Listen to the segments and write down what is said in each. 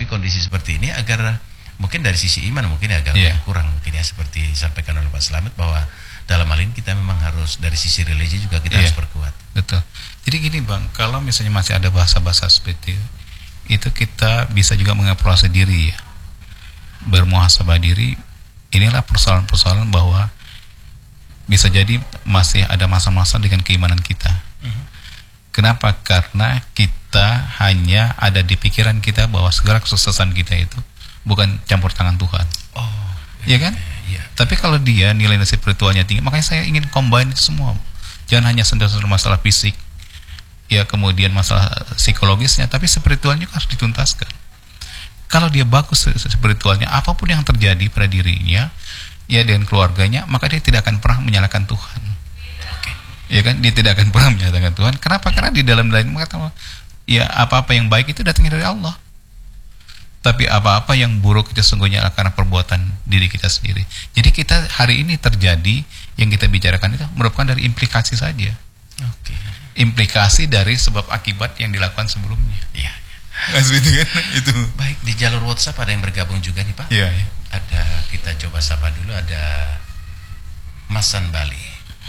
kondisi seperti ini agar mungkin dari sisi iman mungkin agak kurang mungkin ya, seperti disampaikan oleh Pak Slamet bahwa dalam hal ini kita memang harus dari sisi religi juga kita harus perkuat. Betul. Jadi gini Bang, kalau misalnya masih ada bahasa-bahasa seperti itu kita bisa juga mengevaluasi diri ya, bermuhasabah diri. Inilah persoalan-persoalan bahwa bisa jadi masih ada masa-masa dengan keimanan kita. Kenapa? Karena kita hanya ada di pikiran kita bahwa segala kesuksesan kita itu bukan campur tangan Tuhan. Oh, iya kan? Iya. Tapi kalau dia nilai spiritualnya tinggi, makanya saya ingin combine itu semua. Jangan hanya sendiri masalah fisik, ya kemudian masalah psikologisnya, tapi spiritualnya juga harus dituntaskan. Kalau dia bagus spiritualnya, apapun yang terjadi pada dirinya, ya dengan keluarganya, maka dia tidak akan pernah menyalahkan Tuhan. Oke. Ya kan? Dia tidak akan pernah menyalahkan Tuhan. Kenapa? Karena di dalam mengatakan, ya apa-apa yang baik itu datangnya dari Allah. Tapi apa-apa yang buruk itu sesungguhnya karena perbuatan diri kita sendiri. Jadi kita hari ini terjadi yang kita bicarakan itu merupakan dari implikasi saja. Oke. Implikasi dari sebab akibat yang dilakukan sebelumnya. Iya. Itu kan? Itu. Baik, di jalur WhatsApp ada yang bergabung juga nih Pak. Iya. Ada, kita coba sapa dulu, ada Masan Bali.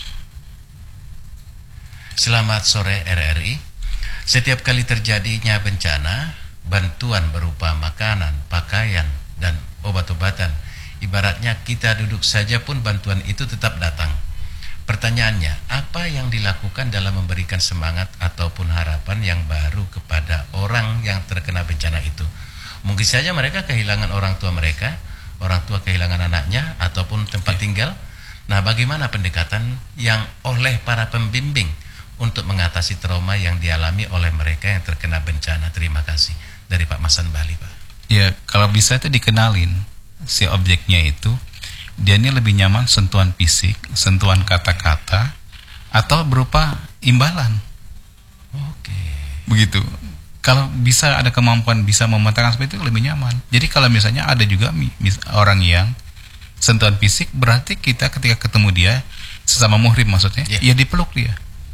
Selamat sore RRI. Setiap kali terjadinya bencana, bantuan berupa makanan, pakaian, dan obat-obatan, ibaratnya kita duduk saja pun bantuan itu tetap datang. Pertanyaannya, apa yang dilakukan dalam memberikan semangat ataupun harapan yang baru kepada orang yang terkena bencana itu? Mungkin saja mereka kehilangan orang tua mereka, orang tua kehilangan anaknya, ataupun tempat tinggal. Nah, bagaimana pendekatan yang oleh para pembimbing untuk mengatasi trauma yang dialami oleh mereka yang terkena bencana? Terima kasih. Dari Pak Masan Bali, Pak. Ya, kalau bisa itu dikenalin si objeknya itu, dia ini lebih nyaman sentuhan fisik, sentuhan kata-kata, atau berupa imbalan. Oke. Begitu. Kalau bisa ada kemampuan bisa memetakan seperti itu lebih nyaman. Jadi kalau misalnya ada juga orang yang sentuhan fisik, berarti kita ketika ketemu dia sesama muhrim maksudnya, ya dipeluk dia.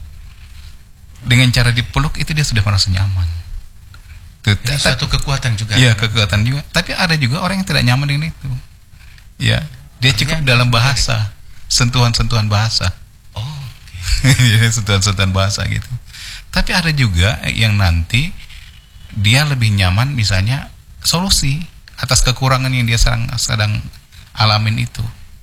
Dengan cara dipeluk itu dia sudah merasa nyaman. Ini satu kekuatan juga. Iya, kekuatan juga. Tapi ada juga orang yang tidak nyaman dengan itu. Ya, dia cukup dalam bahasa, sentuhan-sentuhan bahasa. Oh, okay. Sentuhan-sentuhan bahasa gitu. Tapi ada juga yang nanti dia lebih nyaman misalnya solusi atas kekurangan yang dia sedang alamin itu,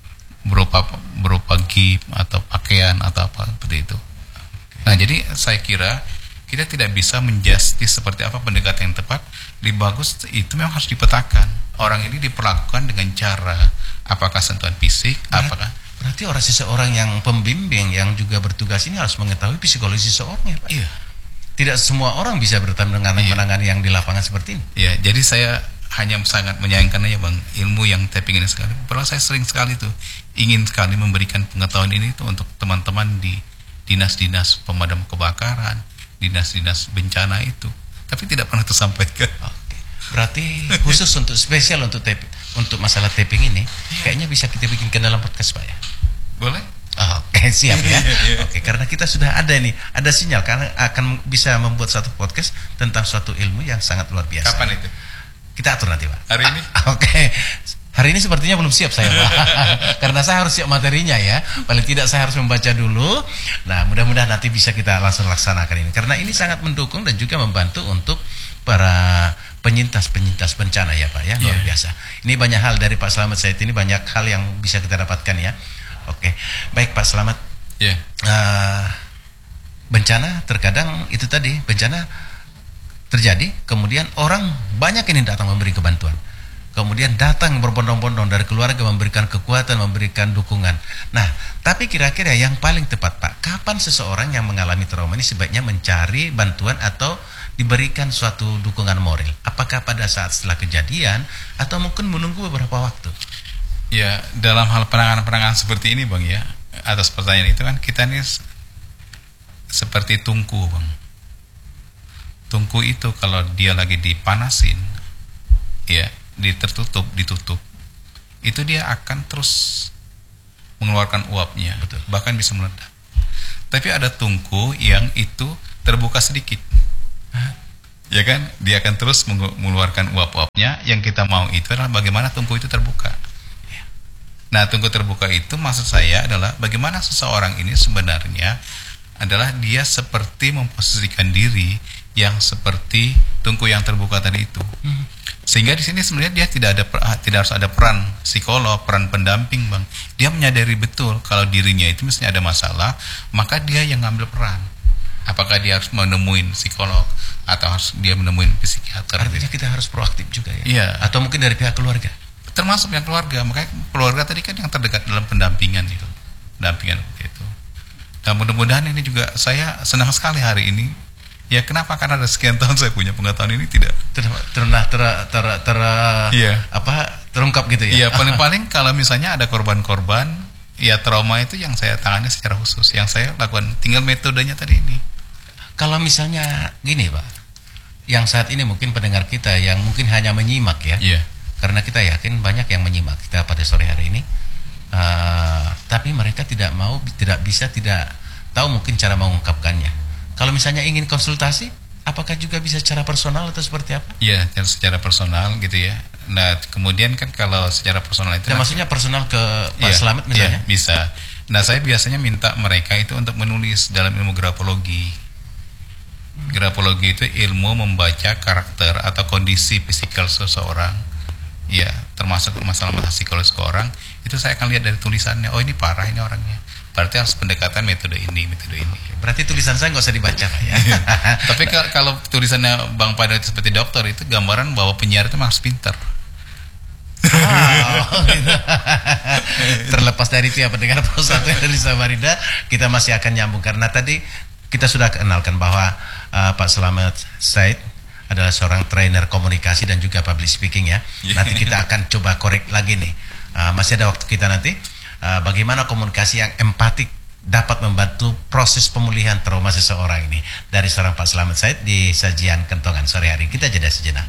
berupa gift atau pakaian atau apa seperti itu. Nah, jadi saya kira kita tidak bisa menjustis seperti apa pendekatan yang tepat. Lebih bagus itu memang harus dipetakan. Orang ini diperlakukan dengan cara apakah sentuhan fisik, berarti seseorang yang pembimbing yang juga bertugas ini harus mengetahui psikologi seseorang ya Pak. Iya. Tidak semua orang bisa menangani yang di lapangan seperti ini. Iya, jadi saya hanya sangat menyayangkan aja Bang, ilmu yang tapping ini sekali. Padahal saya sering sekali tuh ingin sekali memberikan pengetahuan ini tuh untuk teman-teman di dinas-dinas pemadam kebakaran, dinas-dinas bencana itu, tapi tidak pernah tersampaikan. Oke. Berarti khusus untuk spesial untuk masalah taping ini, kayaknya bisa kita bikinkan dalam podcast Pak ya. Boleh? Oke, siap ya. Oke, karena kita sudah ada sinyal karena akan bisa membuat satu podcast tentang suatu ilmu yang sangat luar biasa. Kapan itu? Kita atur nanti Pak. Hari ini? Oke. Hari ini sepertinya belum siap saya Pak. Karena saya harus siap materinya ya. Paling tidak saya harus membaca dulu. Nah, mudah-mudahan nanti bisa kita langsung laksanakan ini. Karena ini sangat mendukung dan juga membantu untuk para penyintas bencana ya Pak ya. Luar biasa. Ini banyak hal dari Pak Slamet Said ini, banyak hal yang bisa kita dapatkan ya. Oke. Baik Pak Slamet. Bencana terkadang itu tadi, bencana terjadi, kemudian orang banyak ini datang memberi kebantuan. Kemudian datang berbondong-bondong dari keluarga memberikan kekuatan, memberikan dukungan. Nah, tapi kira-kira yang paling tepat Pak, kapan seseorang yang mengalami trauma ini sebaiknya mencari bantuan atau diberikan suatu dukungan moral? Apakah pada saat setelah kejadian atau mungkin menunggu beberapa waktu? Ya, dalam hal penanganan seperti ini Bang ya, atas pertanyaan itu kan kita ini seperti tungku Bang. Tungku itu kalau dia lagi dipanasin, ya, ditutup, itu dia akan terus mengeluarkan uapnya. Betul. Bahkan bisa meledak. Tapi ada tungku yang itu terbuka sedikit, Ya kan, dia akan terus mengeluarkan uap-uapnya. Yang kita mau itu adalah bagaimana tungku itu terbuka. Nah, tungku terbuka itu maksud saya adalah bagaimana seseorang ini sebenarnya adalah dia seperti memposisikan diri yang seperti tungku yang terbuka tadi itu. Sehingga di sini sebenarnya dia tidak harus ada peran psikolog, peran pendamping, Bang. Dia menyadari betul kalau dirinya itu misalnya ada masalah, maka dia yang ngambil peran. Apakah dia harus menemuin psikolog atau harus dia menemuin psikiater? Artinya kita harus proaktif juga ya. Iya. Atau mungkin dari pihak keluarga. Termasuk yang keluarga, makanya keluarga tadi kan yang terdekat dalam pendampingan itu. Pendampingan itu. Dan mudah-mudahan ini juga saya senang sekali hari ini. Ya kenapa? Karena ada sekian tahun saya punya pengetahuan ini tidak terungkap gitu ya. Iya, paling-paling kalau misalnya ada korban-korban, ya trauma itu yang saya tangani secara khusus, yang saya lakukan tinggal metodenya tadi ini. Kalau misalnya gini, Pak, yang saat ini mungkin pendengar kita yang mungkin hanya menyimak ya, karena kita yakin banyak yang menyimak kita pada sore hari ini, tapi mereka tidak tahu mungkin cara mengungkapkannya. Kalau misalnya ingin konsultasi, apakah juga bisa secara personal atau seperti apa? Iya, secara personal gitu ya. Nah, kemudian kan kalau secara personal itu, maksudnya personal ke Pak Slamet misalnya? Iya, bisa. Nah, saya biasanya minta mereka itu untuk menulis dalam ilmu grafologi. Grafologi itu ilmu membaca karakter atau kondisi fisikal seseorang. Ya, termasuk masalah-masalah psikologis orang. Itu saya akan lihat dari tulisannya. Oh, ini parah ini orangnya. Berarti harus pendekatan metode ini. Berarti tulisan saya nggak usah dibaca ya. Tapi kalau tulisannya Bang Pada seperti dokter, itu gambaran bahwa penyiar itu harus pintar. Gitu. Terlepas dari itu ya pendengar Pulsa dari Samarinda, kita masih akan nyambung karena tadi kita sudah kenalkan bahwa Pak Slamet Said adalah seorang trainer komunikasi dan juga public speaking ya. Nanti kita akan coba korek lagi nih. Masih ada waktu kita nanti. Bagaimana komunikasi yang empatik dapat membantu proses pemulihan trauma seseorang ini dari seorang Pak Slamet Said di sajian Kentongan sore hari. Kita jeda sejenak.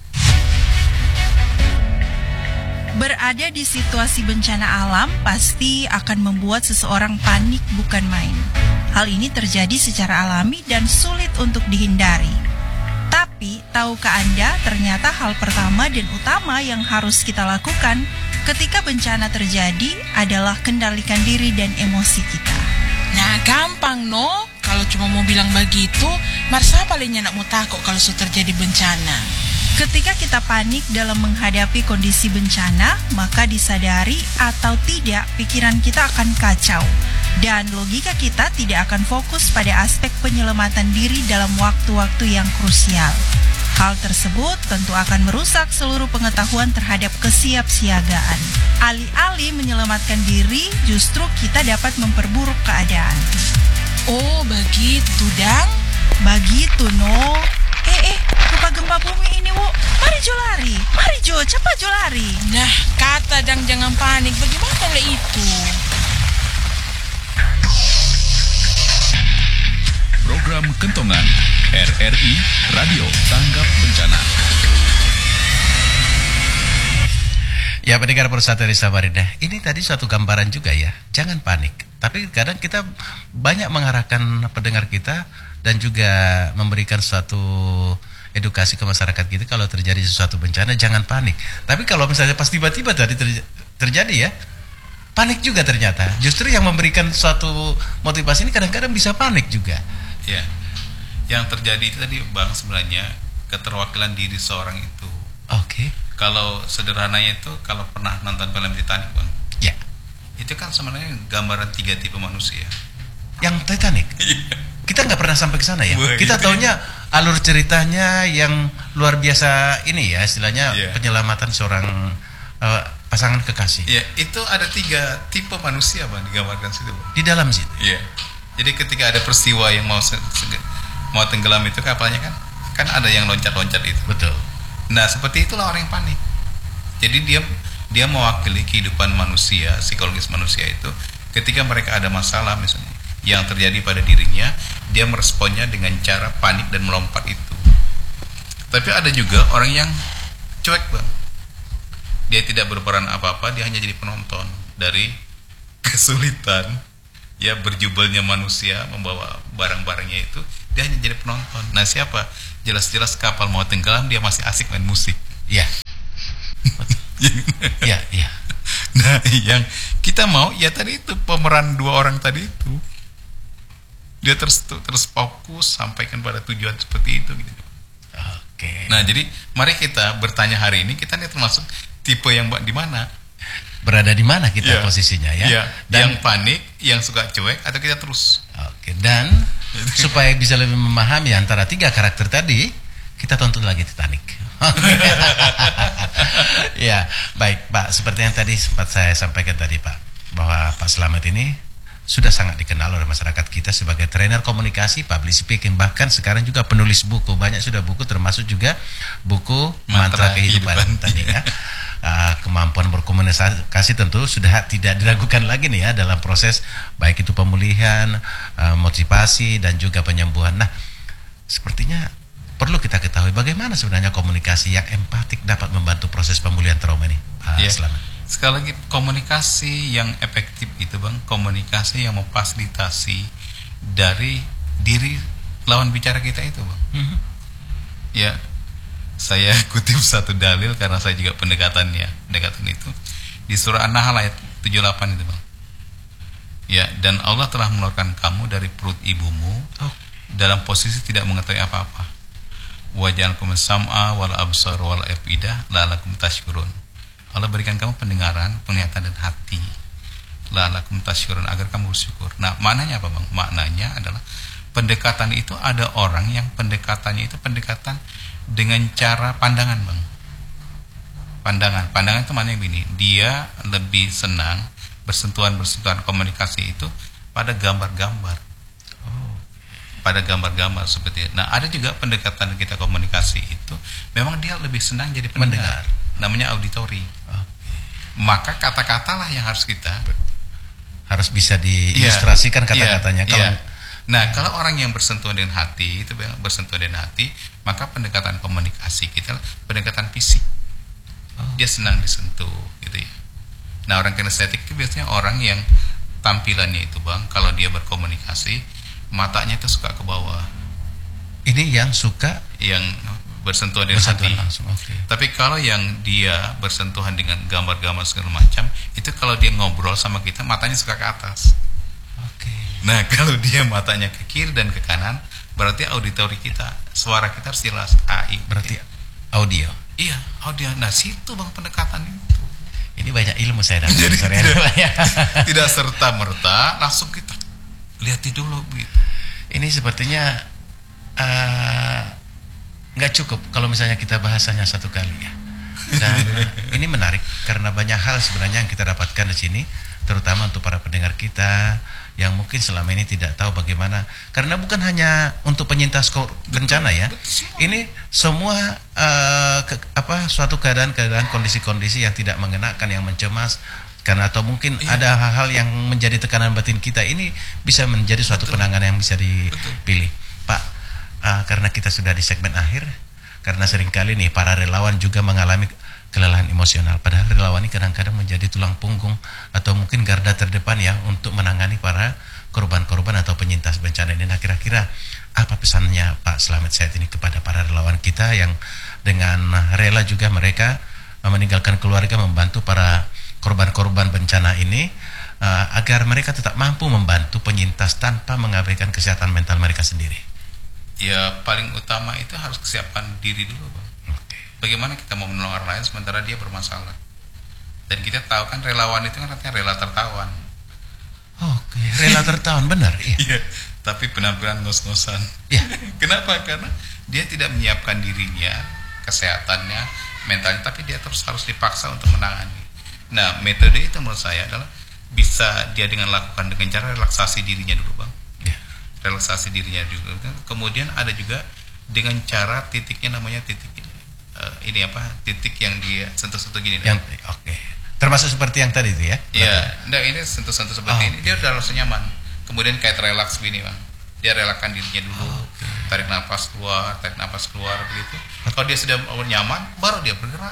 Berada di situasi bencana alam pasti akan membuat seseorang panik bukan main. Hal ini terjadi secara alami dan sulit untuk dihindari. Tapi, tahukah Anda ternyata hal pertama dan utama yang harus kita lakukan ketika bencana terjadi adalah kendalikan diri dan emosi kita. Nah, gampang no. Kalau cuma mau bilang begitu, Marsa palingnya nak mau takut kalau sudah terjadi bencana. Ketika kita panik dalam menghadapi kondisi bencana, maka disadari atau tidak pikiran kita akan kacau. Dan logika kita tidak akan fokus pada aspek penyelamatan diri dalam waktu-waktu yang krusial. Hal tersebut tentu akan merusak seluruh pengetahuan terhadap kesiapsiagaan. Alih-alih menyelamatkan diri, justru kita dapat memperburuk keadaan. Oh, begitu, Dang? Begitu, no. Rupa gempa bumi ini, Wu. Mari Jo lari. Mari Jo, cepat Jo lari. Nah, kata Dang jangan panik. Bagaimana oleh itu? Program Kentongan RRI Radio Tanggap Bencana. Ya, pendengar Pulsa dari Samarinda, ini tadi suatu gambaran juga ya. Jangan panik. Tapi kadang kita banyak mengarahkan pendengar kita dan juga memberikan suatu edukasi ke masyarakat kita kalau terjadi sesuatu bencana jangan panik. Tapi kalau misalnya pas tiba-tiba tadi terjadi ya, panik juga ternyata. Justru yang memberikan suatu motivasi ini kadang-kadang bisa panik juga. Ya, yang terjadi itu tadi Bang sebenarnya keterwakilan diri seorang itu. Oke. Kalau sederhananya itu kalau pernah nonton film Titanic Bang, ya, itu kan sebenarnya gambaran 3 tipe manusia. Yang Titanic. Kita nggak pernah sampai ke sana ya. Kita taunya alur ceritanya yang luar biasa ini ya, istilahnya penyelamatan seorang pasangan kekasih. Ya, itu ada 3 tipe manusia Bang digambarkan situ Bang. Di dalam situ. Iya. Jadi ketika ada peristiwa yang mau tenggelam itu kapalnya kan ada yang loncat-loncat itu. Betul. Nah, seperti itulah orang yang panik. Jadi dia mewakili kehidupan manusia, psikologis manusia itu ketika mereka ada masalah misalnya yang terjadi pada dirinya, dia meresponnya dengan cara panik dan melompat itu. Tapi ada juga orang yang cuek Bang. Dia tidak berperan apa-apa, dia hanya jadi penonton dari kesulitan ya berjubelnya manusia membawa barang-barangnya itu, dia hanya jadi penonton. Nah, siapa? jelas-jelas kapal mau tenggelam dia masih asik main musik. Iya. Iya, iya. Nah, yang kita mau ya tadi itu pemeran dua orang tadi itu. Dia terus fokus sampaikan pada tujuan seperti itu gitu. Oke. Nah, jadi mari kita bertanya hari ini, kita nih termasuk tipe yang di mana? Berada di mana kita posisinya ya? Iya. Dan Yang panik, yang suka cuek, atau kita terus? oke, dan supaya bisa lebih memahami antara 3 karakter tadi, kita tonton lagi Titanic. Ya, baik Pak. Seperti yang tadi sempat saya sampaikan tadi Pak, bahwa Pak Slamet ini sudah sangat dikenal oleh masyarakat kita sebagai trainer komunikasi, public speaking, bahkan sekarang juga penulis buku. Banyak sudah buku, termasuk juga buku Mantra Kehidupan tadi ya. Kemampuan berkomunikasi tentu sudah tidak diragukan lagi nih ya dalam proses baik itu pemulihan, motivasi dan juga penyembuhan. Nah, sepertinya perlu kita ketahui bagaimana sebenarnya komunikasi yang empatik dapat membantu proses pemulihan trauma ini. Selamat. Sekali lagi, komunikasi yang efektif itu Bang, komunikasi yang memfasilitasi dari diri lawan bicara kita itu Bang. Ya, saya kutip satu dalil karena saya juga pendekatan itu di surah An-Nahl ayat 78 itu Bang. Ya, dan Allah telah mengeluarkan kamu dari perut ibumu dalam posisi tidak mengetahui apa-apa. Wa ja'alakum sam'a wal absar wal afidah la'allakum tashkurun. Allah berikan kamu pendengaran, penglihatan dan hati. La'allakum tashkurun, agar kamu bersyukur. Nah, maknanya apa Bang? Maknanya adalah pendekatan itu ada orang yang pendekatannya itu pendekatan dengan cara pandangan Bang. Pandangan itu maknanya begini, dia lebih senang bersentuhan komunikasi itu pada gambar-gambar. Pada gambar-gambar seperti itu. Nah, ada juga pendekatan kita komunikasi itu memang dia lebih senang jadi pendengar. Namanya auditori. Maka kata-katalah yang harus bisa diilustrasikan kata-katanya. Kalau orang yang bersentuhan dengan hati itu bersentuhan dengan hati, maka pendekatan komunikasi kita pendekatan fisik. Dia senang disentuh gitu ya. Nah, orang kinestetik itu biasanya orang yang tampilannya itu Bang, kalau dia berkomunikasi matanya itu suka ke bawah. Ini yang suka yang bersentuhan dengan hati langsung. Tapi kalau yang dia bersentuhan dengan gambar-gambar segala macam, itu kalau dia ngobrol sama kita matanya suka ke atas. Nah, kalau dia matanya ke kiri dan ke kanan, berarti auditori kita, suara kita harus jelas. AI berarti audio. Iya, audio. Nah, situ Bang pendekatan itu. Ini banyak ilmu saya dapat. Jadi tidak serta merta langsung kita lihat dulu begitu. Ini sepertinya nggak cukup kalau misalnya kita bahasanya satu kali ya. Dan ini menarik karena banyak hal sebenarnya yang kita dapatkan di sini, terutama untuk para pendengar kita yang mungkin selama ini tidak tahu bagaimana, karena bukan hanya untuk penyintas bencana ya. Ini semua suatu keadaan-keadaan, kondisi-kondisi yang tidak mengenakan, yang mencemas, karena atau mungkin ada hal-hal yang menjadi tekanan batin kita, ini bisa menjadi suatu penanganan yang bisa dipilih. Pak, karena kita sudah di segmen akhir, karena seringkali nih para relawan juga mengalami kelelahan emosional, padahal relawan ini kadang-kadang menjadi tulang punggung atau mungkin garda terdepan ya untuk menangani para korban-korban atau penyintas bencana ini. Nah, kira-kira apa pesannya Pak Slamet saat ini kepada para relawan kita yang dengan rela juga mereka meninggalkan keluarga membantu para korban-korban bencana ini, agar mereka tetap mampu membantu penyintas tanpa mengabaikan kesehatan mental mereka sendiri? Ya, paling utama itu harus kesiapan diri dulu Bang. Bagaimana kita mau menolong orang lain sementara dia bermasalah? Dan kita tahu kan relawan itu kan artinya rela tertawan. Rela tertawan, benar. Iya. Tapi penampilan ngos-ngosan. Iya. Kenapa? Karena dia tidak menyiapkan dirinya, kesehatannya, mentalnya, tapi dia terus harus dipaksa untuk menangani. Nah, metode itu menurut saya adalah bisa dia dengan lakukan dengan cara relaksasi dirinya dulu Bang. Relaksasi dirinya dulu. Kemudian ada juga dengan cara titiknya, namanya titik titik yang dia sentuh-sentuh gini. Termasuk seperti yang tadi itu ya? Iya. Nah, ini sentuh-sentuh seperti ini, dia udah langsung nyaman. Kemudian kayak relaks begini Bang. Dia relakskan dirinya dulu. Tarik nafas keluar begitu. Kalau dia sudah nyaman, baru dia bergerak.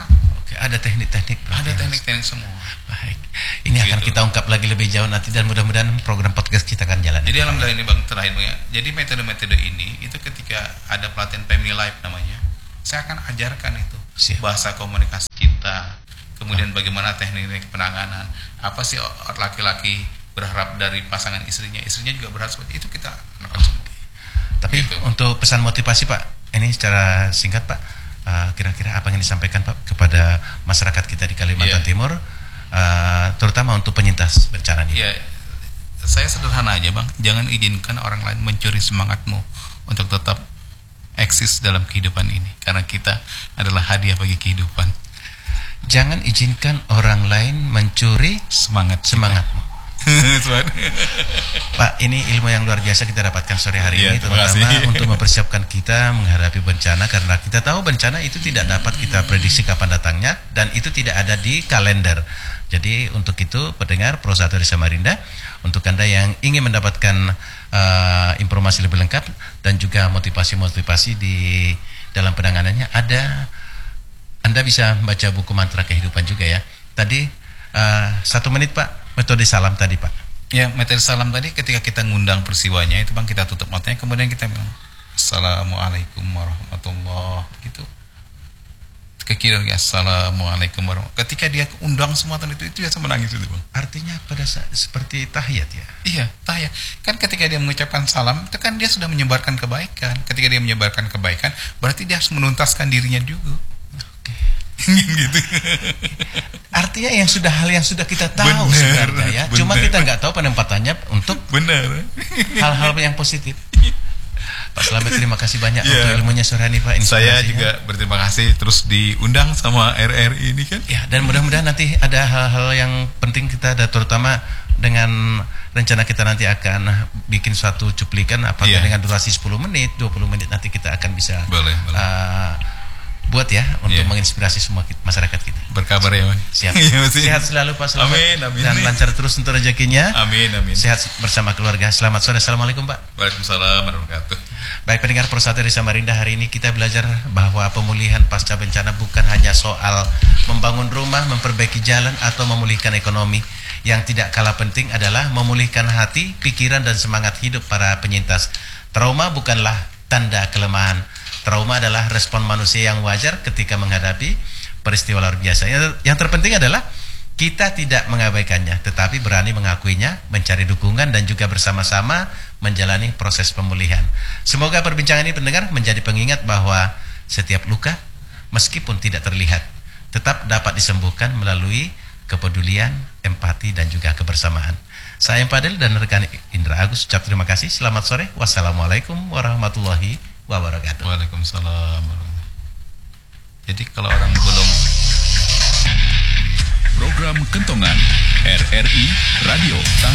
Oke, ada teknik-teknik. Ada teknik-teknik semua. Baik. Ini akan Gitu. kita ungkap lagi lebih jauh nanti dan mudah-mudahan program podcast kita akan jalan. Jadi alhamdulillah ini Bang terakhir Bang ya. Jadi metode-metode ini itu ketika ada pelatihan Family Life namanya, saya akan ajarkan itu. Siap. Bahasa komunikasi kita, kemudian bagaimana teknik penanganan, apa sih laki-laki berharap dari pasangan istrinya juga berharap seperti itu, kita akan semua. Tapi Gitu. untuk pesan motivasi Pak, ini secara singkat Pak, kira-kira apa yang disampaikan Pak kepada masyarakat kita di Kalimantan Iya. Timur, terutama untuk penyintas bencana ini? Ya, saya sederhana aja Bang, jangan izinkan orang lain mencuri semangatmu untuk tetap eksis dalam kehidupan ini, karena kita adalah hadiah bagi kehidupan. Jangan izinkan orang lain mencuri semangatmu. Pak, ini ilmu yang luar biasa kita dapatkan sore hari Iya, ini, terima terutama kasih. untuk mempersiapkan kita menghadapi bencana, karena kita tahu bencana itu tidak dapat kita prediksi kapan datangnya dan itu tidak ada di kalender. Jadi untuk itu pendengar Pro 1 dari Samarinda, untuk Anda yang ingin mendapatkan informasi lebih lengkap dan juga motivasi-motivasi di dalam penanganannya, Anda bisa baca buku Mantra Kehidupan juga ya. Tadi 1 menit Pak, metode salam tadi Pak. Ya, metode salam tadi ketika kita ngundang peristiwanya itu Bang, kita tutup matanya, kemudian kita bilang Assalamualaikum warahmatullahi gitu. Ke kiri lagi Assalamualaikum warahmatullahi. Ketika dia undang semua itu biasa menangis itu Bang. Artinya pada saat seperti tahiyat ya. Iya, tahiyat. Kan ketika dia mengucapkan salam, itu kan dia sudah menyebarkan kebaikan. Ketika dia menyebarkan kebaikan, berarti dia harus menuntaskan dirinya juga. Oke. Gitu. Artinya hal yang sudah kita tahu Benar, sebenarnya ya. Cuma benar. kita nggak tahu penempatannya untuk Benar. hal-hal yang positif. Pak Slamet, terima kasih banyak Ya. untuk ilmunya sore hari ini Pak. Saya inspirasinya. juga berterima kasih terus diundang sama RRI ini kan. Ya, dan mudah-mudahan nanti ada hal-hal yang penting kita ada, terutama dengan rencana kita nanti akan bikin suatu cuplikan apakah Iya. dengan durasi 10 menit, 20 menit nanti kita akan bisa Boleh. buat ya untuk Iya. menginspirasi semua masyarakat kita. Berkabar ya, Bang. Siap. Iya, Mas. Sehat selalu Pak Slamet. Amin. Dan lancar terus untuk rezekinya. Amin. Sehat bersama keluarga. Selamat sore. Assalamualaikum Pak. Waalaikumsalam warahmatullahi wabarakatuh. Baik pendengar Pro 1 dari Samarinda, hari ini kita belajar bahwa pemulihan pasca bencana bukan hanya soal membangun rumah, memperbaiki jalan, atau memulihkan ekonomi. Yang tidak kalah penting adalah memulihkan hati, pikiran, dan semangat hidup para penyintas. Trauma bukanlah tanda kelemahan. Trauma adalah respon manusia yang wajar ketika menghadapi peristiwa luar biasa. Yang terpenting adalah kita tidak mengabaikannya, tetapi berani mengakuinya, mencari dukungan, dan juga bersama-sama menjalani proses pemulihan. Semoga perbincangan ini pendengar menjadi pengingat bahwa setiap luka, meskipun tidak terlihat, tetap dapat disembuhkan melalui kepedulian, empati, dan juga kebersamaan. Saya Fadil dan rekan Indra Agus ucap terima kasih. Selamat sore. Wassalamualaikum warahmatullahi wabarakatuh. Waalaikumsalam. Jadi kalau orang belum Program Kentongan RRI Radio